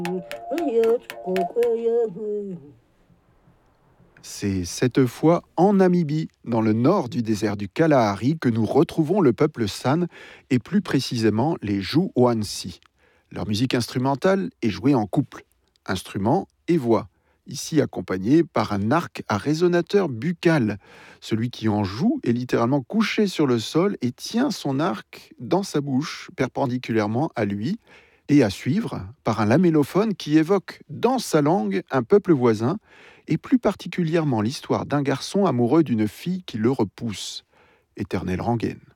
C'est cette fois en Namibie, dans le nord du désert du Kalahari, que nous retrouvons le peuple San et plus précisément les Juwansi. Leur musique instrumentale est jouée en couple, instrument et voix, ici accompagnée par un arc à résonateur buccal. Celui qui en joue est littéralement couché sur le sol et tient son arc dans sa bouche, perpendiculairement à lui, et à suivre par un lamellophone qui évoque dans sa langue un peuple voisin, et plus particulièrement l'histoire d'un garçon amoureux d'une fille qui le repousse. Éternelle rengaine.